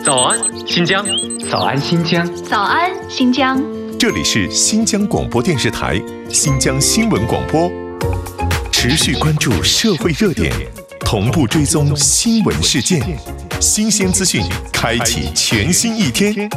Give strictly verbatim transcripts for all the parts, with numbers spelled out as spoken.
早安，新疆！ 早安，新疆！ 早安，新疆！ 这里是新疆广播电视台新疆新闻广播，持续关注社会热点，同步追踪新闻事件，新鲜资讯，开启全新一天。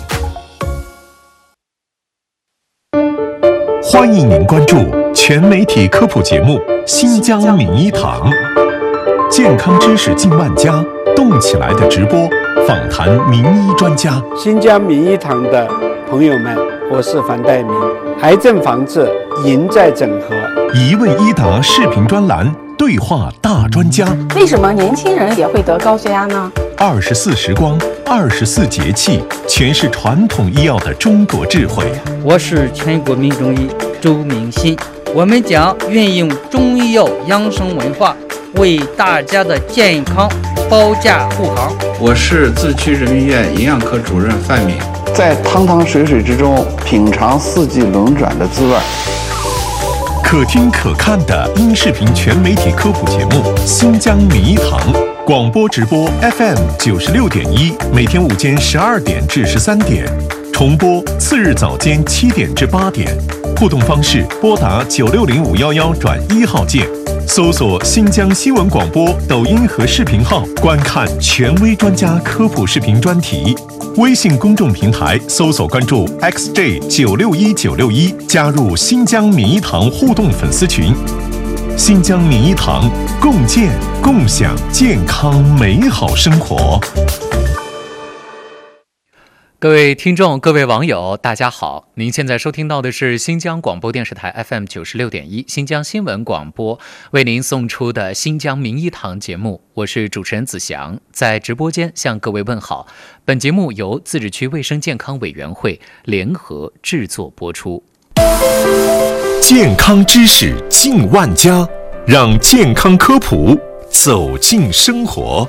欢迎您关注全媒体科普节目《新疆名医堂》，健康知识近万家，动起来的直播，访谈名医专家。 新疆名医堂的朋友们，我是樊岱明。癌症防治赢在整合， 一问一答视频专栏，对话大专家。 为什么年轻人也会得高血压呢？ 二十四时光，二十四节气，诠释传统医药的中国智慧。 我是全国名中医周明新，我们将运用中医药养生文化，为大家的健康保驾护航。 我是自区人民医院营养科主任范敏， 在汤汤水水之中品尝四季轮转的滋味。 可听可看的音视频全媒体科普节目《新疆名医堂》，广播直播 F M 九十六点一，每天午间十二点至十三点，重播次日早间七点至八点。互动方式：拨打九六零五幺幺转一号键，搜索新疆新闻广播抖音和视频号，观看权威专家科普视频专题。微信公众平台搜索关注 X J 九六一九六一，加入新疆名医堂互动粉丝群。新疆名医堂，共建共享健康美好生活。 各位听众，各位网友，大家好！您现在收听到的是新疆广播电视台 F M 九十六点一新疆新闻广播为您送出的新疆名医堂节目，我是主持人子祥，在直播间向各位问好。本节目由自治区卫生健康委员会联合制作播出。 健康知识近万家，让健康科普走进生活。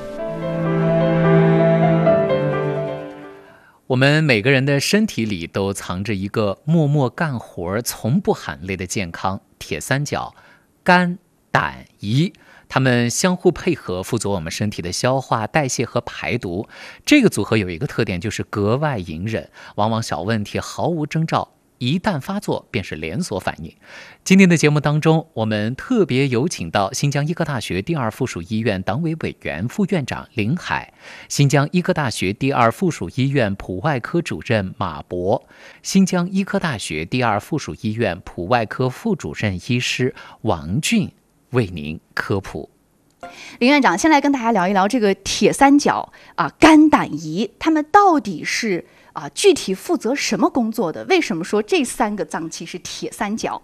我们每个人的身体里都藏着一个默默干活从不喊累的健康铁三角，肝胆胰，它们相互配合，负责我们身体的消化代谢和排毒。这个组合有一个特点，就是格外隐忍，往往小问题毫无征兆，一旦发作便是连锁反应。今天的节目当中，我们特别有请到新疆医科大学第二附属医院党委委员、副院长林海，新疆医科大学第二附属医院普外科主任马博，新疆医科大学第二附属医院普外科副主任医师王俊为您科普。 林院长，先来跟大家聊一聊这个铁三角啊，肝胆胰，他们到底是啊具体负责什么工作的？为什么说这三个脏器是铁三角？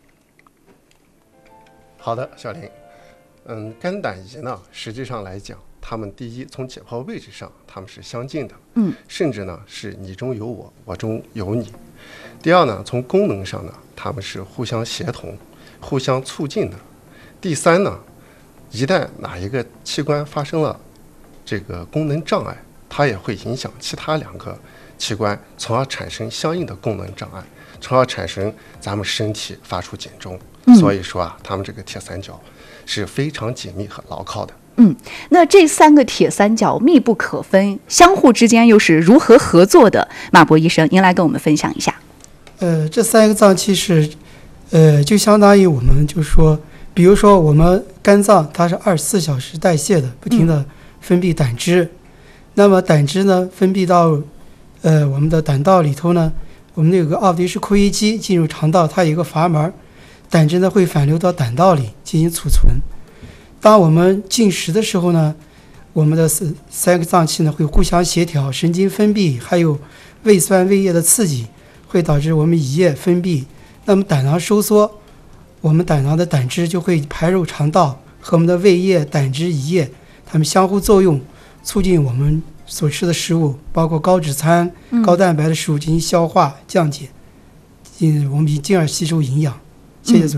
好的，小林，嗯，肝胆胰呢，实际上来讲，它们第一从解剖位置上它们是相近的， 嗯， 甚至呢是你中有我，我中有你。第二呢，从功能上呢，它们是互相协同、互相促进的。第三呢，一旦哪一个器官发生了这个功能障碍，它也会影响其他两个器官，从而产生相应的功能障碍，从而产生咱们身体发出警钟。嗯、所以说啊，他们这个铁三角是非常紧密和牢靠的。 嗯，那这三个铁三角密不可分，相互之间又是如何合作的？马博医生，您来跟我们分享一下。 呃，这三个脏器是，呃，就相当于我们就说，比如说我们肝脏它是二十四小时代谢的，不停的分泌胆汁，嗯、那么胆汁呢分泌到呃我们的胆道里头呢，我们有个奥迪氏括约肌进入肠道，它有一个阀门。胆汁呢会反流到胆道里进行储存。当我们进食的时候呢，我们的三个脏器呢会互相协调，神经分泌还有胃酸胃液的刺激，会导致我们胰液分泌。那么胆囊收缩，我们胆囊的胆汁就会排入肠道，和我们的胃液、胆汁、胰液它们相互作用，促进我们所吃的食物，包括高脂餐、高蛋白的食物进行消化降解，进我们进而吸收营养。谢谢主持人。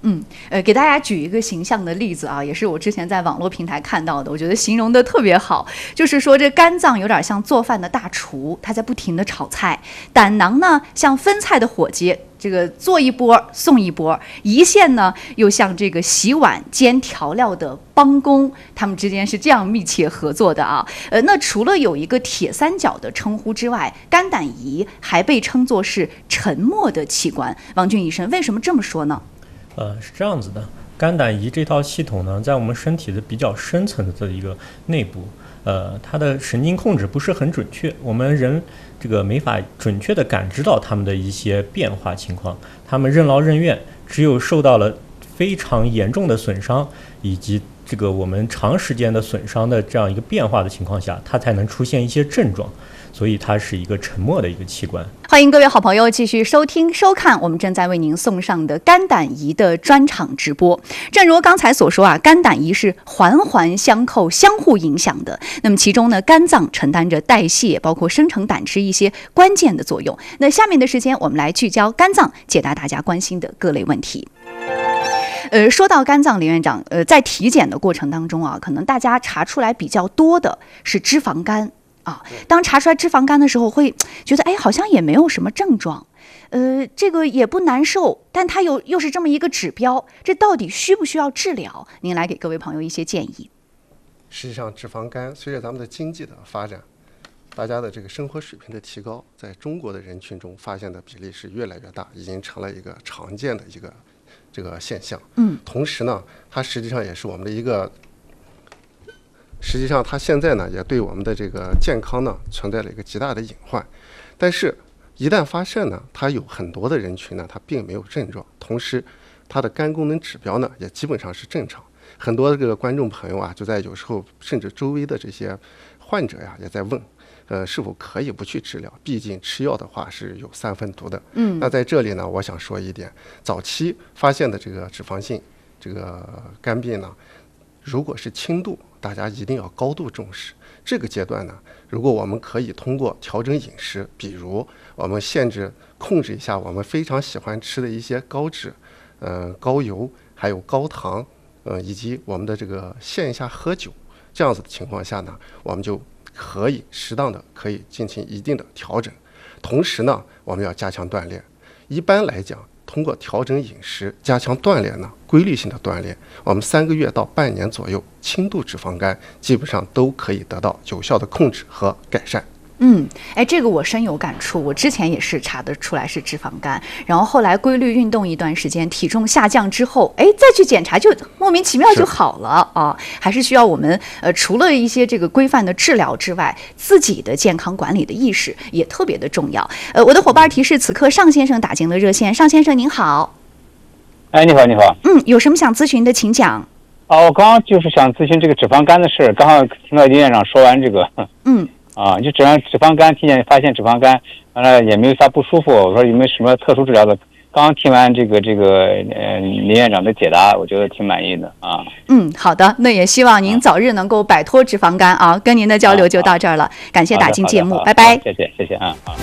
嗯，呃，给大家举一个形象的例子啊，也是我之前在网络平台看到的，我觉得形容的特别好。就是说，这肝脏有点像做饭的大厨，他在不停的炒菜；胆囊呢，像分菜的伙计，这个做一波送一波；胰腺呢，又像这个洗碗煎调料的帮工，他们之间是这样密切合作的啊。呃，那除了有一个铁三角的称呼之外，肝胆胰还被称作是沉默的器官。王俊医生，为什么这么说呢？ 呃，是这样子的，肝胆胰这套系统呢，在我们身体的比较深层次的一个内部，呃，它的神经控制不是很准确，我们人这个没法准确的感知到它们的一些变化情况，它们任劳任怨，只有受到了非常严重的损伤以及这个我们长时间的损伤的这样一个变化的情况下，它才能出现一些症状。所以它是一个沉默的一个器官。 欢迎各位好朋友继续收听收看我们正在为您送上的肝胆胰的专场直播。正如刚才所说啊，肝胆胰是环环相扣、相互影响的。那么其中呢，肝脏承担着代谢，包括生成胆汁一些关键的作用。那下面的时间，我们来聚焦肝脏，解答大家关心的各类问题。呃，说到肝脏，林院长，呃，在体检的过程当中啊，可能大家查出来比较多的是脂肪肝。啊，当查出来脂肪肝的时候，会觉得哎，好像也没有什么症状，呃，这个也不难受，但它有又是这么一个指标，这到底需不需要治疗？您来给各位朋友一些建议。 实际上，脂肪肝随着咱们的经济的发展，大家的这个生活水平的提高，在中国的人群中发现的比例是越来越大，已经成了一个常见的一个这个现象。 嗯， 同时呢，它实际上也是我们的一个。实际上，它现在呢也对我们的这个健康呢存在了一个极大的隐患。但是，一旦发现呢，它有很多的人群呢，它并没有症状，同时，它的肝功能指标呢也基本上是正常。很多这个观众朋友啊，就在有时候甚至周围的这些患者呀，也在问，呃，是否可以不去治疗？毕竟吃药的话是有三分毒的。 嗯， 那在这里呢，我想说一点，早期发现的这个脂肪性这个肝病呢，如果是轻度，大家一定要高度重视。这个阶段呢，如果我们可以通过调整饮食，比如我们限制控制一下我们非常喜欢吃的一些高脂、呃高油，还有高糖，呃以及我们的这个限一下喝酒，这样子的情况下呢，我们就可以适当的可以进行一定的调整。同时呢，我们要加强锻炼。一般来讲，通过调整饮食、加强锻炼呢，规律性的锻炼，我们三个月到半年左右，轻度脂肪肝基本上都可以得到有效的控制和改善。 嗯，哎，这个我深有感触。我之前也是查得出来是脂肪肝，然后后来规律运动一段时间，体重下降之后，哎，再去检查就莫名其妙就好了啊！还是需要我们呃，除了一些这个规范的治疗之外，自己的健康管理的意识也特别的重要。呃，我的伙伴提示，此刻尚先生打进了热线，尚先生您好。 哎，你好，你好。 嗯，有什么想咨询的，请讲。 哦，我刚刚就是想咨询这个脂肪肝的事，刚好听到林院长说完这个。 嗯。 啊，就只要脂肪肝，听见发现脂肪肝，完了也没有啥不舒服。我说有没有什么特殊治疗的？刚刚听完这个这个呃林院长的解答，我觉得挺满意的啊。 嗯，好的，那也希望您早日能够摆脱脂肪肝啊。跟您的交流就到这儿了，啊、感谢打进节目，拜拜。 谢谢谢谢啊好。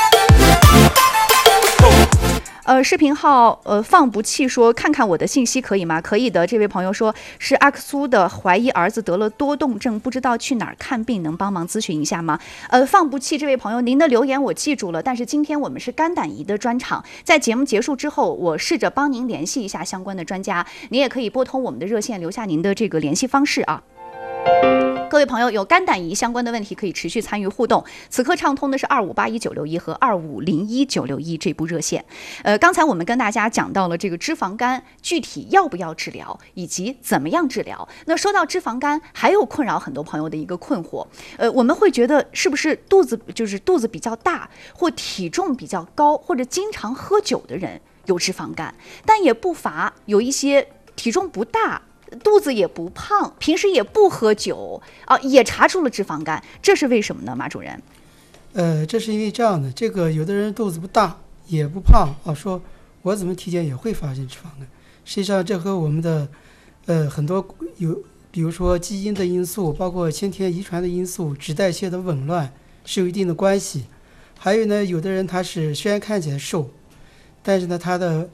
呃，视频号呃放不弃说看看我的信息可以吗？可以的。这位朋友说是阿克苏的，怀疑儿子得了多动症，不知道去哪儿看病，能帮忙咨询一下吗？呃，放不弃这位朋友，您的留言我记住了，但是今天我们是肝胆胰的专场，在节目结束之后，我试着帮您联系一下相关的专家，您也可以拨通我们的热线，留下您的这个联系方式啊。各位朋友，有肝胆胰相关的问题可以持续参与互动。此刻畅通的是二五八一九六一和二五零一九六一这部热线。呃，刚才我们跟大家讲到了这个脂肪肝具体要不要治疗，以及怎么样治疗。那说到脂肪肝，还有困扰很多朋友的一个困惑，呃，我们会觉得是不是肚子就是肚子比较大，或体重比较高，或者经常喝酒的人有脂肪肝，但也不乏有一些体重不大，肚子也不胖，平时也不喝酒啊，也查出了脂肪肝，这是为什么呢？马主任？ 呃，这是因为这样的，这个有的人肚子不大也不胖啊，说我怎么体检也会发现脂肪肝。实际上，这和我们的呃很多有，比如说基因的因素，包括先天遗传的因素，脂代谢的紊乱是有一定的关系。还有呢，有的人他是虽然看起来瘦，但是呢他的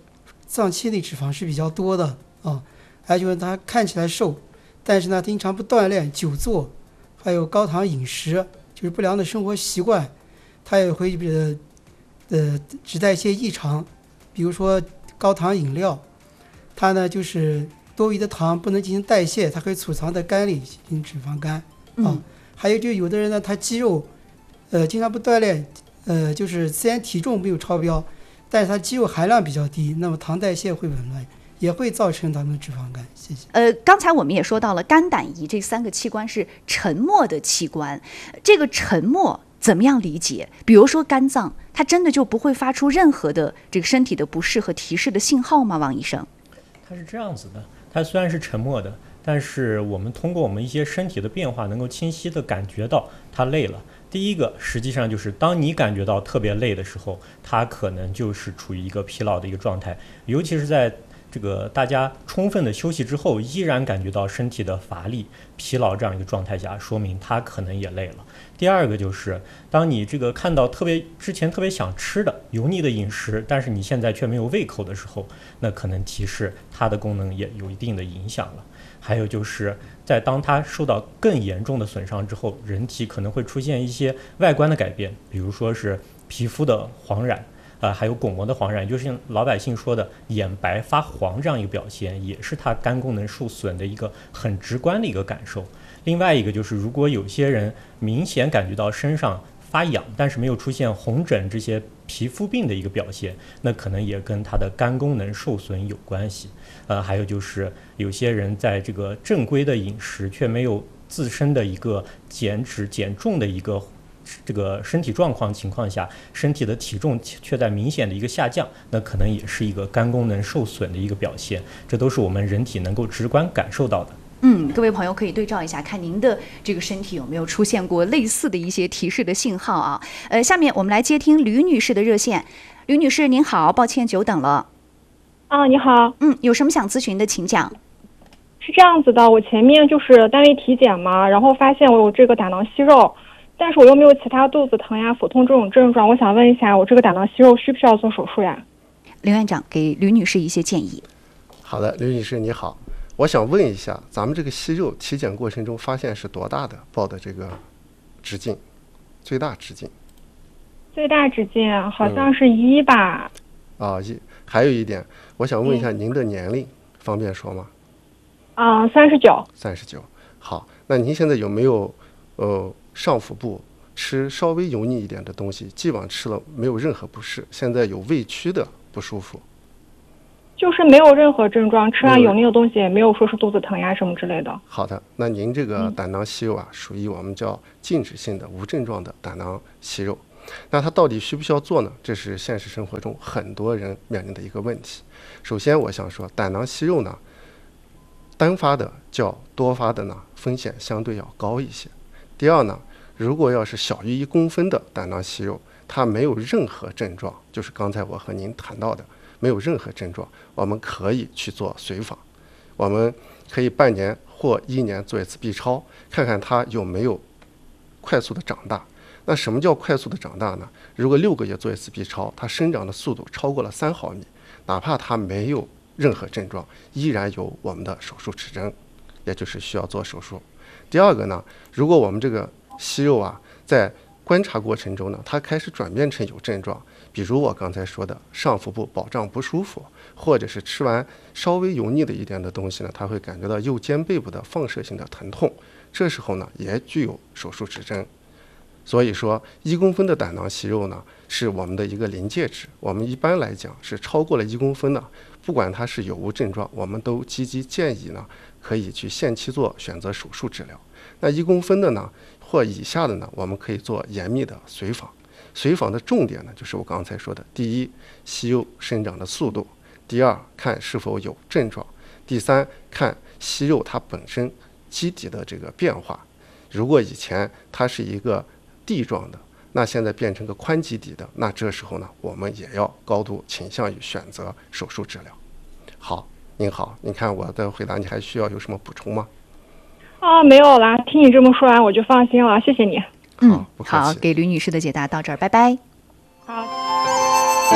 脏器内脂肪是比较多的啊，还有就是他看起来瘦，但是呢经常不锻炼、久坐，还有高糖饮食，就是不良的生活习惯，他也会呃呃脂代谢异常，比如说高糖饮料，它呢就是多余的糖不能进行代谢，它会储藏在肝里进行脂肪肝啊。 嗯、 还有就有的人呢，他肌肉呃经常不锻炼，呃就是虽然体重没有超标，但是他肌肉含量比较低，那么糖代谢会紊乱，也会造成咱们脂肪肝。谢谢。 呃，刚才我们也说到了肝胆胰这三个器官是沉默的器官，这个沉默怎么样理解？比如说肝脏，它真的就不会发出任何的这个身体的不适和提示的信号吗？王医生？ 它是这样子的，它虽然是沉默的，但是我们通过我们一些身体的变化，能够清晰地感觉到它累了。第一个，实际上就是当你感觉到特别累的时候，它可能就是处于一个疲劳的一个状态，尤其是在这个大家充分的休息之后，依然感觉到身体的乏力、疲劳这样一个状态下，说明他可能也累了。第二个就是，当你这个看到特别之前特别想吃的油腻的饮食，但是你现在却没有胃口的时候，那可能提示它的功能也有一定的影响了。还有就是在当它受到更严重的损伤之后，人体可能会出现一些外观的改变，比如说是皮肤的黄染。呃，还有巩膜的黄染，就是老百姓说的眼白发黄这样一个表现，也是它肝功能受损的一个很直观的一个感受。另外一个就是，如果有些人明显感觉到身上发痒，但是没有出现红疹这些皮肤病的一个表现，那可能也跟他的肝功能受损有关系。呃，还有就是有些人在这个正规的饮食却没有自身的一个减脂减重的一个这个身体状况情况下，身体的体重却在明显的一个下降，那可能也是一个肝功能受损的一个表现，这都是我们人体能够直观感受到的。 嗯，各位朋友可以对照一下，看您的这个身体有没有出现过类似的一些提示的信号啊。呃，下面我们来接听吕女士的热线。吕女士您好，抱歉久等了。 啊，你好。 嗯，有什么想咨询的请讲。 是这样子的，我前面就是单位体检嘛，然后发现我有这个胆囊息肉，但是我又没有其他肚子疼呀、腹痛这种症状，我想问一下，我这个胆囊息肉需不需要做手术呀？ 刘院长给吕女士一些建议。 好的，吕女士你好，我想问一下，咱们这个息肉体检过程中发现是多大的报的这个直径，最大直径？ 最大直径好像是一吧。 啊、嗯，一。还有一点，我想问一下您的年龄，嗯、方便说吗？ 啊，三十九。 三十九。好，那您现在有没有呃上腹部吃稍微油腻一点的东西？既往吃了没有任何不适，现在有胃区的不舒服？ 就是没有任何症状，吃完油腻的东西也没有说是肚子疼呀什么之类的。 好的，那您这个胆囊息肉啊，嗯、属于我们叫静止性的无症状的胆囊息肉。那它到底需不需要做呢？这是现实生活中很多人面临的一个问题。首先我想说，胆囊息肉呢，单发的较多发的呢风险相对要高一些。第二呢，如果要是小于一公分的胆囊息肉，它没有任何症状，就是刚才我和您谈到的没有任何症状，我们可以去做随访，我们可以半年或一年做一次 B 超，看看它有没有快速的长大。那什么叫快速的长大呢？如果六个月做一次 B 超，它生长的速度超过了三毫米，哪怕它没有任何症状，依然有我们的手术指征，也就是需要做手术。第二个呢，如果我们这个息肉啊，在观察过程中呢，它开始转变成有症状，比如我刚才说的上腹部饱胀不舒服，或者是吃完稍微油腻的一点的东西呢，它会感觉到右肩背部的放射性的疼痛，这时候呢，也具有手术指征。所以说，一公分的胆囊息肉呢，是我们的一个临界值。我们一般来讲是超过了一公分呢，不管它是有无症状，我们都积极建议呢，可以去限期做选择手术治疗。那一公分的呢，或以下的呢，我们可以做严密的随访。随访的重点呢，就是我刚才说的：第一，息肉生长的速度；第二，看是否有症状；第三，看息肉它本身基底的这个变化。如果以前它是一个地状的，那现在变成个宽基底的，那这时候呢，我们也要高度倾向于选择手术治疗。好，您好，您看我的回答，你还需要有什么补充吗？ 啊，没有啦，听你这么说完我就放心了，谢谢你。 嗯，好，给吕女士的解答到这儿，拜拜。 好。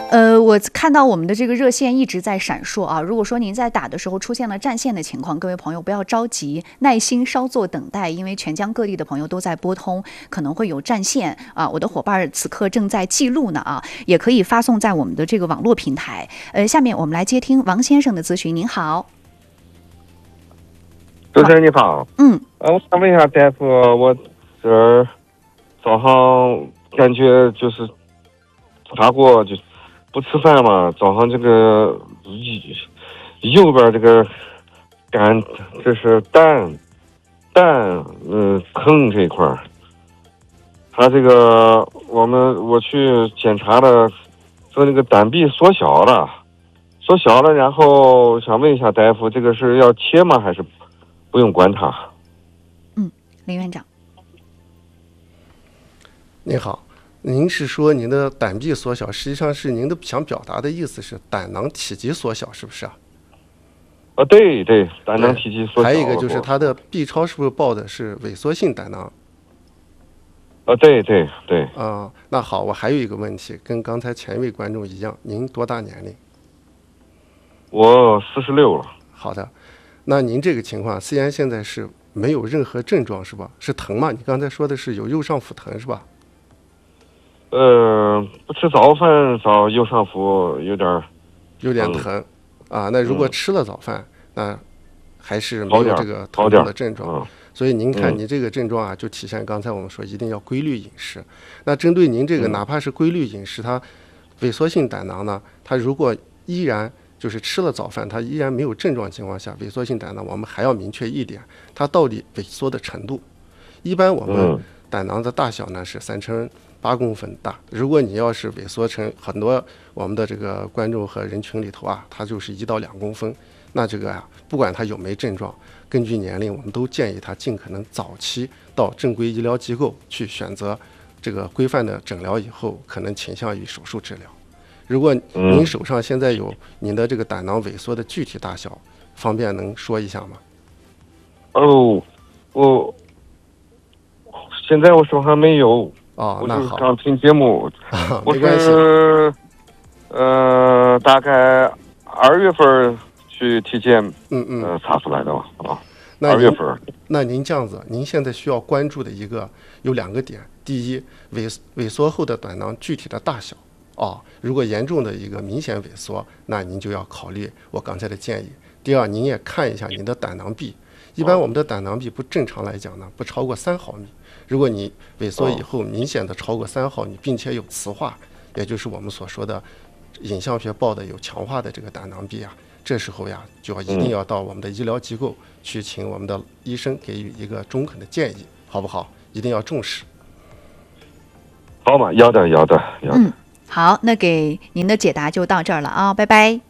呃，我看到我们的这个热线一直在闪烁啊。如果说您在打的时候出现了占线的情况，各位朋友不要着急，耐心稍作等待，因为全疆各地的朋友都在拨通，可能会有占线啊。我的伙伴此刻正在记录呢啊，也可以发送在我们的这个网络平台。呃，下面我们来接听王先生的咨询。您好， 主持人你好， 嗯， 呃，我想问一下大夫，我这儿早上感觉就是查过就。不吃饭嘛，早上这个右边这个肝，这是胆胆嗯坑这一块儿，他这个我们我去检查了，说那个胆壁缩小了，缩小了，然后想问一下大夫，这个是要切吗，还是不用管它？ 嗯，林院长， 你好。您是说您的胆壁缩小，实际上是您的想表达的意思是胆囊体积缩小，是不是啊？ 啊，对对，胆囊体积缩小。 还有一个就是它的 B 超是不是报的是萎缩性胆囊？ 啊，对对对。 啊、呃，那好，我还有一个问题，跟刚才前一位观众一样，您多大年龄？ 我四十六了。 好的，那您这个情况虽然现在是没有任何症状，是吧？是疼吗？你刚才说的是有右上腹疼，是吧？ 呃，不吃早饭，早右上腹有点有点疼、嗯、啊。那如果吃了早饭，嗯、那还是没有这个疼痛的症状。嗯、所以您看，你这个症状啊，就体现刚才我们说一定要规律饮食。那针对您这个，哪怕是规律饮食，它萎缩性胆囊呢，它如果依然就是吃了早饭，它依然没有症状情况下，萎缩性胆囊我们还要明确一点，它到底萎缩的程度。一般我们胆囊的大小呢是三乘八公分大，如果你要是萎缩成很多我们的这个观众和人群里头啊，它就是一到两公分，那这个啊，不管它有没症状，根据年龄，我们都建议他尽可能早期到正规医疗机构去选择这个规范的诊疗，以后可能倾向于手术治疗。如果您手上现在有您的这个胆囊萎缩的具体大小，方便能说一下吗？ 哦，我现在我手上没有。 哦，那好， 我刚听节目， 啊、 我是呃大概二月份去体检， 嗯嗯， 呃查出来的啊。 那二月份， 那您这样子，您现在需要关注的一个有两个点：第一，萎萎缩后的胆囊具体的大小哦，如果严重的一个明显萎缩，那您就要考虑我刚才的建议。第二，您也看一下您的胆囊壁，一般我们的胆囊壁不正常来讲呢，不超过三毫米。如果你萎缩以后明显的超过三毫米，并且有磁化，也就是我们所说的影像学报的有强化的这个胆囊壁啊，这时候呀，就要一定要到我们的医疗机构去，请我们的医生给予一个中肯的建议，好不好？一定要重视。 好嘛，要的要的要的。 嗯，好，那给您的解答就到这儿了啊，拜拜。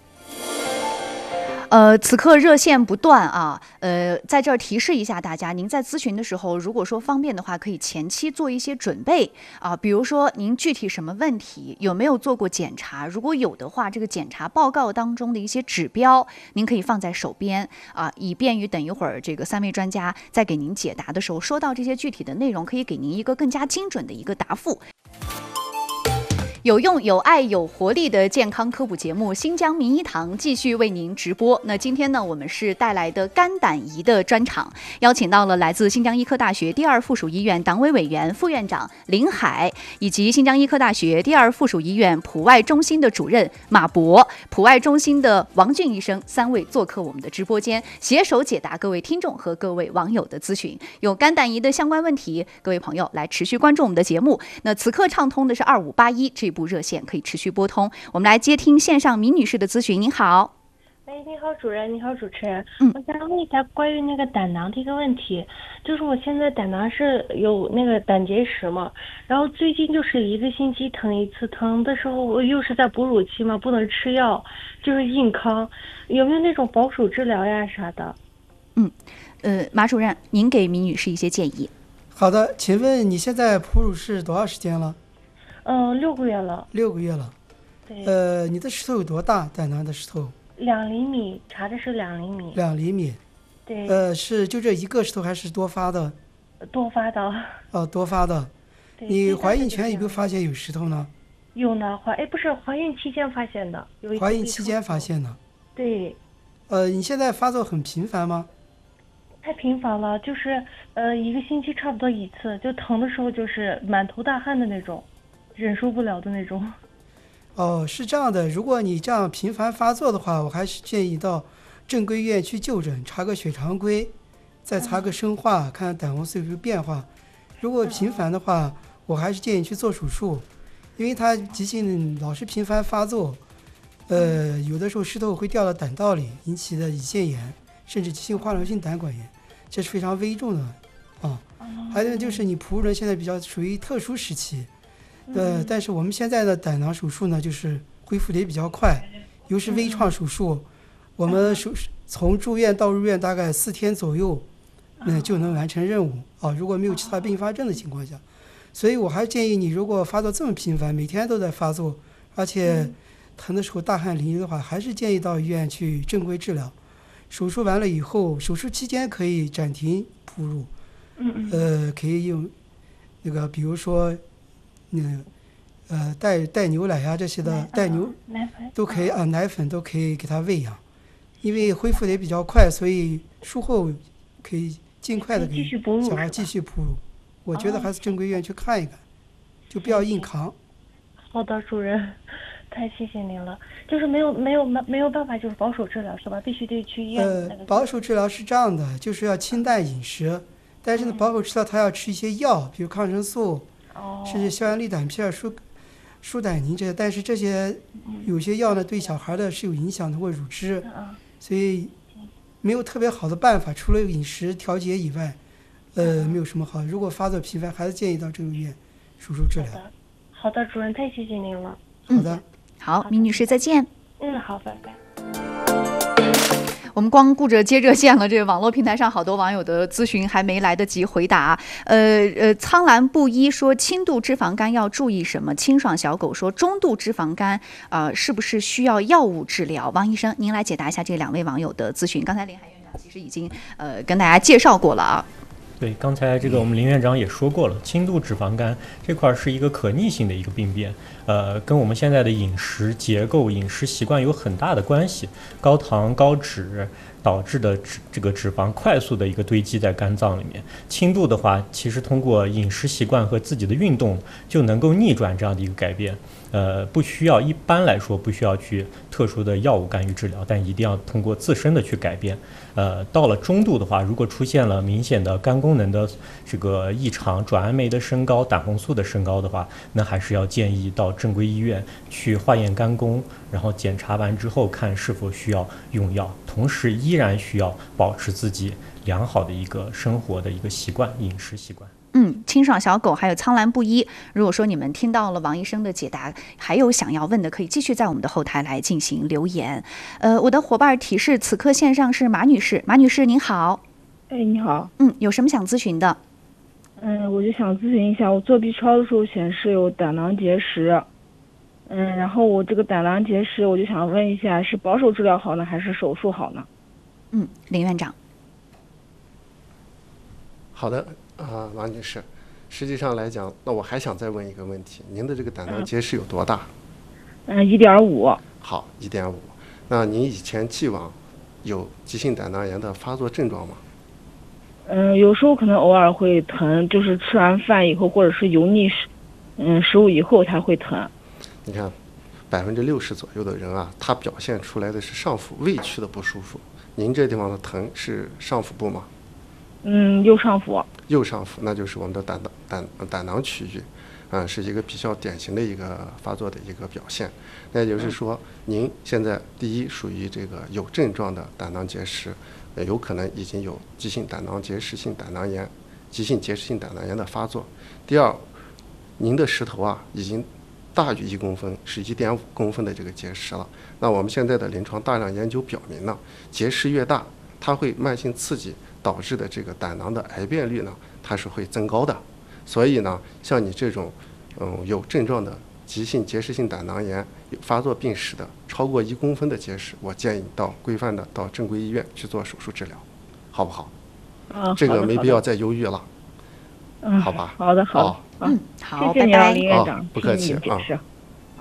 呃，此刻热线不断啊，呃，在这儿提示一下大家，您在咨询的时候，如果说方便的话，可以前期做一些准备啊，比如说您具体什么问题，有没有做过检查？如果有的话，这个检查报告当中的一些指标，您可以放在手边啊，以便于等一会儿这个三位专家在给您解答的时候，说到这些具体的内容，可以给您一个更加精准的一个答复。有用、有爱、有活力的健康科普节目《新疆名医堂》继续为您直播。那今天呢，我们是带来的肝胆胰的专场，邀请到了来自新疆医科大学第二附属医院党委委员、副院长林海，以及新疆医科大学第二附属医院普外中心的主任马博、普外中心的王俊医生，三位做客我们的直播间，携手解答各位听众和各位网友的咨询。有肝胆胰的相关问题，各位朋友来持续关注我们的节目。那此刻畅通的是二五八一这部热线，可以持续拨通。我们来接听线上米女士的咨询。您好。 喂，你好，主任，你好，主持人。嗯，我想问一下关于那个胆囊的一个问题，就是我现在胆囊是有那个胆结石嘛，然后最近就是一个星期疼一次，疼的时候我又是在哺乳期嘛，不能吃药，就是硬扛，有没有那种保守治疗呀啥的？ 嗯，呃，马主任，您给米女士一些建议。 好的，请问你现在哺乳是多少时间了？ 嗯、呃，六个月了。 六个月了。 对。 呃，你的石头有多大？胆囊的石头？ 两厘米，查的是两厘米。 两厘米。 对。 呃，是就这一个石头还是多发的？ 多发的。 哦，多发的。你怀孕前有没有发现有石头呢？ 有呢，怀哎不是怀孕期间发现的，有一怀孕期间发现的。 对。 呃，你现在发作很频繁吗？ 太频繁了，就是呃一个星期差不多一次，就疼的时候就是满头大汗的那种，忍受不了的那种。 哦，是这样的，如果你这样频繁发作的话，我还是建议到正规医院去就诊，查个血常规，再查个生化，看看胆红素有没有变化。如果频繁的话，我还是建议去做手术，因为它急性老是频繁发作，呃，有的时候石头会掉到胆道里，引起的胰腺炎，甚至急性化脓性胆管炎，这是非常危重的啊。还有就是你哺乳人现在比较属于特殊时期，呃，但是我们现在的胆囊手术呢，就是恢复得也比较快，尤其是微创手术，我们手从住院到入院大概四天左右，那就能完成任务啊。如果没有其他并发症的情况下，所以我还建议你，如果发作这么频繁，每天都在发作，而且疼的时候大汗淋漓的话，还是建议到医院去正规治疗。手术完了以后，手术期间可以暂停哺乳，呃，可以用那个，比如说，嗯，呃，带带牛奶呀、啊、这些的，带牛都可以啊，奶粉都可以给他喂养，因为恢复的也比较快，所以术后可以尽快的给小孩继续哺乳。我觉得还是正规医院去看一看，就不要硬扛。 好的，主任，太谢谢您了。就是没有没有没有办法，就是保守治疗是吧？必须得去医院。 呃，保守治疗是这样的，就是要清淡饮食，但是呢，保守治疗它要吃一些药，比如抗生素， 哦、 甚至消炎利胆片、舒舒胆宁这些。但是这些有些药呢，对小孩的是有影响的，或乳汁，所以没有特别好的办法，除了饮食调节以外。呃，没有什么好。如果发作频繁，还是建议到正规医院手术治疗。 好的，好的，主任，太谢谢您了。 好的， 嗯、好，明女士再见。 嗯，好，拜拜。 我们光顾着接热线了，这个网络平台上好多网友的咨询还没来得及回答。呃呃，苍兰布衣说轻度脂肪肝要注意什么？清爽小狗说中度脂肪肝呃是不是需要药物治疗？王医生，您来解答一下这两位网友的咨询。刚才林海院长其实已经呃跟大家介绍过了啊。 对，刚才这个我们林院长也说过了，轻度脂肪肝这块是一个可逆性的一个病变，呃，跟我们现在的饮食结构、饮食习惯有很大的关系。高糖、高脂导致的脂这个脂肪快速的一个堆积在肝脏里面。轻度的话，其实通过饮食习惯和自己的运动就能够逆转这样的一个改变。呃，不需要一般来说不需要去特殊的药物干预治疗，但一定要通过自身的去改变。呃，到了中度的话，如果出现了明显的肝功能的这个异常，转氨酶的升高、胆红素的升高的话，那还是要建议到正规医院去化验肝功，然后检查完之后看是否需要用药，同时依然需要保持自己良好的一个生活的一个习惯、饮食习惯。 嗯，清爽小狗还有苍兰布衣，如果说你们听到了王医生的解答，还有想要问的，可以继续在我们的后台来进行留言。呃，我的伙伴提示，此刻线上是马女士，马女士您好。 哎，你好。 嗯，有什么想咨询的？ 嗯，我就想咨询一下，我做 B 超的时候显示有胆囊结石，嗯，然后我这个胆囊结石，我就想问一下，是保守治疗好呢，还是手术好呢？ 嗯，林院长。 好的。啊，王女士，实际上来讲，那我还想再问一个问题，您的这个胆囊结石有多大？ 嗯，一点五。 好，一点五。那您以前既往有急性胆囊炎的发作症状吗？ 嗯，有时候可能偶尔会疼，就是吃完饭以后，或者是油腻食，嗯，食物以后才会疼。 你看，百分之六十左右的人啊，他表现出来的是上腹胃区的不舒服。您这地方的疼是上腹部吗？ 嗯，右上腹。 右上腹，那就是我们的胆胆胆囊区域，啊、嗯，是一个比较典型的一个发作的一个表现。那也就是说，您现在第一属于这个有症状的胆囊结石，呃，有可能已经有急性胆囊结石性胆囊炎、急性结石性胆囊炎的发作。第二，您的石头啊已经大于一公分，是一点五公分的这个结石了。那我们现在的临床大量研究表明呢，结石越大，它会慢性刺激导致的这个胆囊的癌变率呢，它是会增高的。所以呢，像你这种嗯有症状的急性结石性胆囊炎有发作病史的超过一公分的结石，我建议你到规范的到正规医院去做手术治疗，好不好？ 啊， 这个没必要再犹豫了。 嗯， 好吧。 好的，好。 哦、 嗯，好， 谢谢你啊，林院哦、 长， 不客气啊。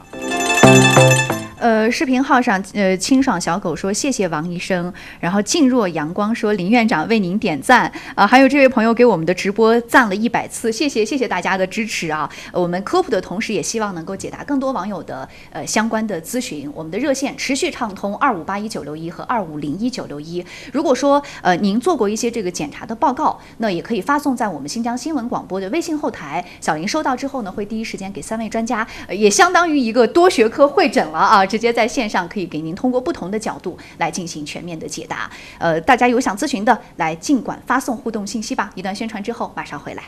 呃，视频号上，呃，清爽小狗说谢谢王医生，然后静若阳光说林院长为您点赞啊、呃，还有这位朋友给我们的直播赞了一百次，谢谢谢谢大家的支持啊！呃、我们科普的同时，也希望能够解答更多网友的呃相关的咨询。我们的热线持续畅通二五八一九六一和二五零一九六一。如果说呃您做过一些这个检查的报告，那也可以发送在我们新疆新闻广播的微信后台，小林收到之后呢，会第一时间给三位专家，呃、也相当于一个多学科会诊了啊！直接在线上可以给您通过不同的角度来进行全面的解答。呃，大家有想咨询的，来尽管发送互动信息吧。一段宣传之后，马上回来。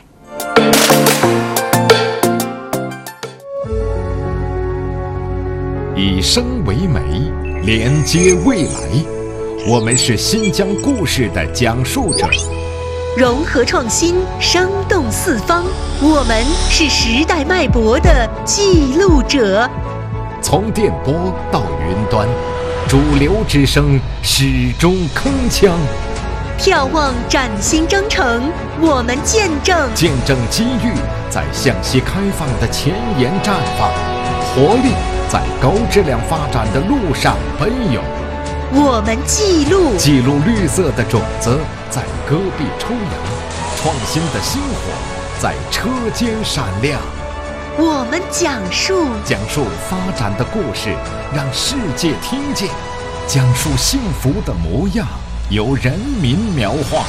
以声为媒，连接未来。我们是新疆故事的讲述者， 融合创新，生动四方。我们是时代脉搏的记录者。 从电波到云端，主流之声始终铿锵。 眺望崭新征程，我们见证见证机遇在向西开放的前沿绽放，活力在高质量发展的路上奔涌。 我们记录记录绿色的种子在戈壁抽芽，创新的星火在车间闪亮。 我们讲述讲述发展的故事，让世界听见；讲述幸福的模样，由人民描画。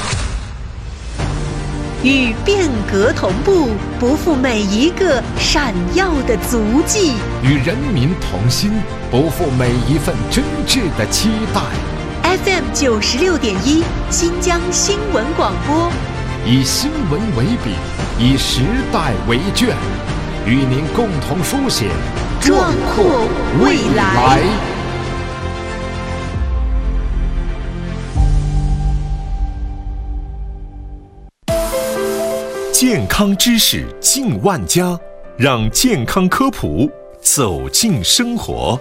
与变革同步，不负每一个闪耀的足迹； 与人民同心，不负每一份真挚的期待。 F M 九十六点一，新疆新闻广播， 以新闻为笔，以时代为卷。与您共同书写壮阔未来。 健康知识进万家，让健康科普走进生活。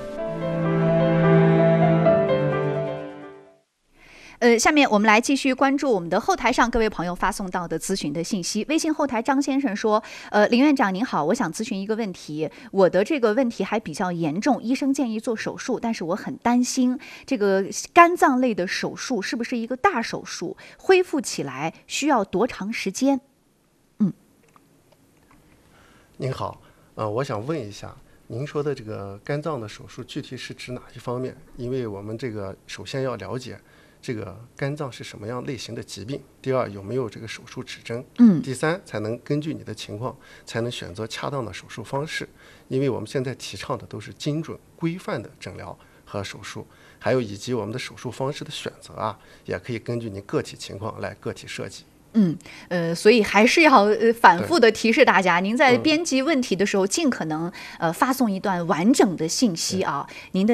呃，下面我们来继续关注我们的后台上各位朋友发送到的咨询的信息。微信后台张先生说，呃，林院长您好，我想咨询一个问题，我的这个问题还比较严重，医生建议做手术，但是我很担心这个肝脏类的手术是不是一个大手术，恢复起来需要多长时间？嗯， 您好，呃，我想问一下，您说的这个肝脏的手术具体是指哪一方面？因为我们这个首先要了解这个肝脏是什么样类型的疾病，第二有没有这个手术指征， 嗯， 第三才能根据你的情况才能选择恰当的手术方式。因为我们现在提倡的都是精准规范的诊疗和手术，还有以及我们的手术方式的选择啊，也可以根据您个体情况来个体设计。 嗯，呃，所以还是要呃反复的提示大家，您在编辑问题的时候，尽可能呃发送一段完整的信息啊，您的。